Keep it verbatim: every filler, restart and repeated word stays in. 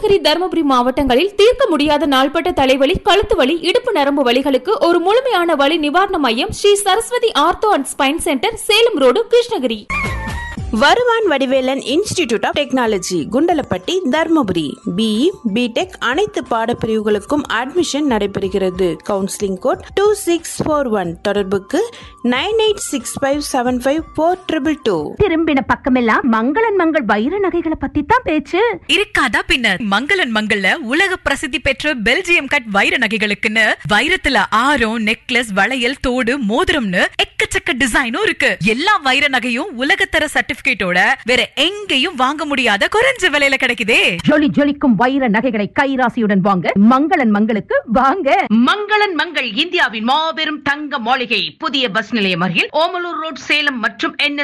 கிருஷ்ணகிரி, தருமபுரி மாவட்டங்களில் தீர்க்க முடியாத நாள்பட்ட தலைவலி, கழுத்து வலி, இடுப்பு நரம்பு வலிகளுக்கு ஒரு முழுமையான வலி நிவாரண மையம் Sri Saraswati ortho and spine centre, Salem road, Krishnagiri. வருவான் Vadivelan institute of technology, Kundalapatti, Dharmapuri. BE, BTech அனைத்து பாடப்பிரிவுகளுக்கும் அட்மிஷன் நடைபெறுகிறது. Counselling code two six four one. தொடர்புக்கு nine eight six five seven five four triple two. திரும்பின பக்கமெல்லாம் மங்களன் மங்கள் வைர நகைகளை பத்தி தான் பேச்சு. இருக்காதா பின்ன? மங்களன் மங்கள்ல உலக பிரசித்தி பெற்ற பெல்ஜியம் கட் வைர நகைகளுக்குன்னு வைரத்துல ஆரம், நெக்லஸ், வளையல், தோடு, மோதிரம்னு எக்கச்சக்க டிசைனும் இருக்கு. எல்லா வைர நகையும் உலகத்தர சர்டிபிகேட்டோட வேற எங்கேயும் வாங்க முடியாத குறைஞ்ச விலையில கிடைக்குதே. ஜொலி ஜொலிக்கும் வைர நகைகளை கைராசியுடன் வாங்க மங்களன் மங்களுக்கு வாங்க. மங்களன் மங்கள் இந்தியாவின் மாபெரும் தங்க மாளிகை, புதிய பஸ் நிலையம் அருகில் ஓமலூர் ரோட், சேலம் மற்றும் என்